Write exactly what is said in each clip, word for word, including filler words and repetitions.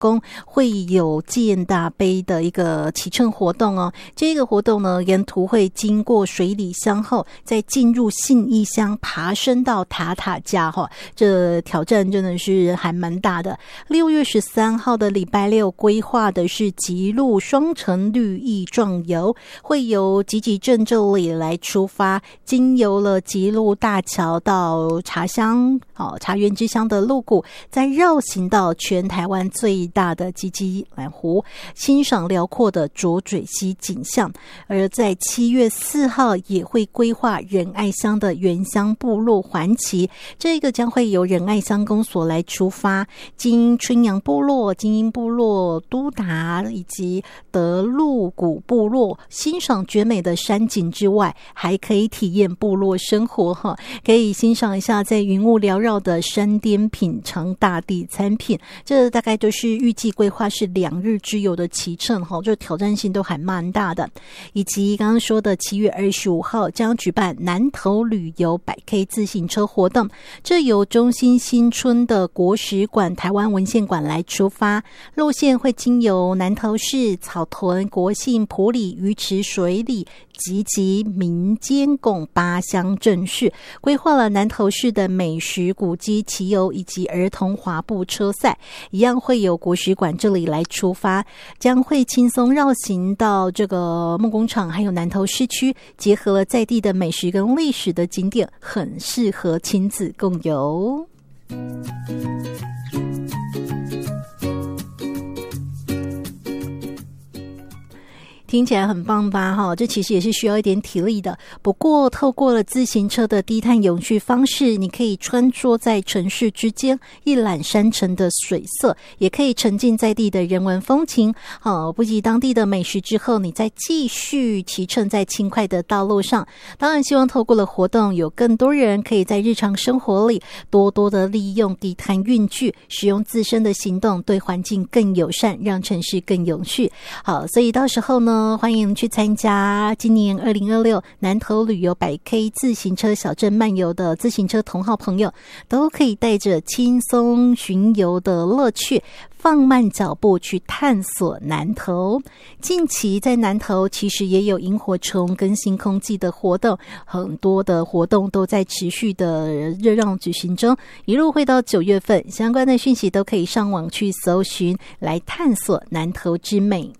宫会有建大杯的一个骑乘活动哦。这个活动呢，沿途会经过水里乡后，再进入信义乡，爬升到塔塔加哈，这挑战真的是还蛮大的。六月十三号的礼拜六规划的是极路双城绿意壮游，会由集集镇这里来出发，经由了极路大桥到茶乡哦茶园之乡的鹿谷，再绕行到全台湾最大的集集蓝湖，欣赏辽阔的浊水溪景象。而在七月四号也会规划仁爱乡的原乡部落环骑，这个将会由仁爱乡公所来出发，经春阳部落、精英部落、都达以及德鹿谷部落，欣赏绝美的山景之外，还可以体验部落生活哈，可以欣赏一下在云雾缭绕的山巅，品尝大地餐品。这大概都是预计规划是两日之游的骑乘哈，这挑战性都还蛮大的。以及刚刚说的七月二十五号将举办南投旅游百 K 自行车活动，这由中心新村的国史馆、台湾文献馆来出发，路线会经由南投市、草屯、国姓、埔里、鱼池、水里、集集、民间共八乡镇市，规划了南投市的美食、古迹、骑游以及儿童滑步车赛，一样会由国史馆这里来出发，将会轻松绕行到这个梦工厂还有南投市区，结合了在地的美食跟历史的景点，很适合亲子共游。听起来很棒吧哈，这其实也是需要一点体力的。不过透过了自行车的低碳永续方式，你可以穿梭在城市之间，一览山城的水色，也可以沉浸在地的人文风情。好，不及当地的美食之后，你再继续骑乘在轻快的道路上。当然希望透过了活动，有更多人可以在日常生活里多多的利用低碳运具，使用自身的行动对环境更友善，让城市更永续。好，所以到时候呢，欢迎去参加今年二零二六南投旅游百 K 自行车小镇漫游的自行车同好朋友，都可以带着轻松巡游的乐趣，放慢脚步去探索南投。近期在南投其实也有萤火虫跟星空季的活动，很多的活动都在持续的热闹举行中，一路会到九月份，相关的讯息都可以上网去搜寻，来探索南投之美。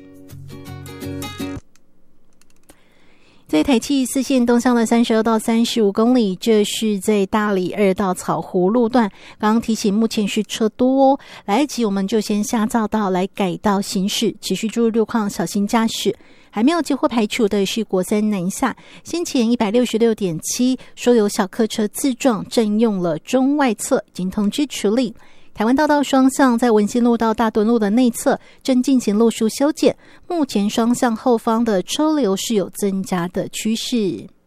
在台七四线东向的三十二到三十五公里，这是在大里二到草湖路段，刚刚提醒目前是车多哦，来得及我们就先下匝道来改道行驶，持续注意路况，小心驾驶。还没有几乎排除的是国三南下，先前 一百六十六点七 说有小客车自撞占用了中外侧，已经通知处理。台湾大道双向在文心路到大墩路的内侧正进行路树修剪，目前双向后方的车流是有增加的趋势。